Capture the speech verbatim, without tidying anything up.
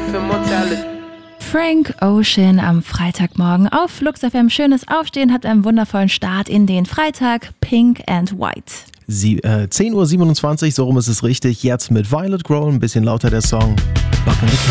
life immortality. Frank Ocean am Freitagmorgen auf Flux F M. Schönes Aufstehen, habt einen wundervollen Start in den Freitag. Pink and White. Sie, äh, zehn Uhr siebenundzwanzig, so rum ist es richtig. Jetzt mit Violet Grohl, ein bisschen lauter der Song. Buck in the Cave.